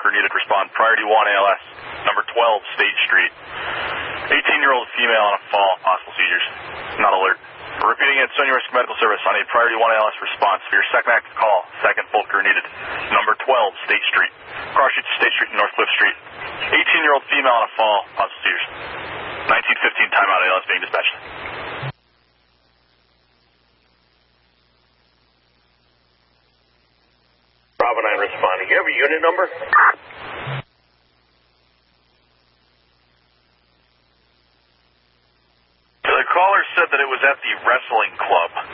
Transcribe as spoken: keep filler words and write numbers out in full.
crew needed. Respond. Priority one A L S, number twelve, State Street. eighteen-year-old female on a fall. Possible seizures. Not alert. Repeating it, Sony Risk Medical Service on a Priority one A L S response. For your second active call, second full crew needed. Number twelve, State Street. Cross Street to State Street and North Cliff Street. eighteen-year-old female on a fall. Possible seizures. nineteen fifteen timeout A L S being dispatched. Bravo nine responding. You have a unit number? The caller said that it was at the wrestling club.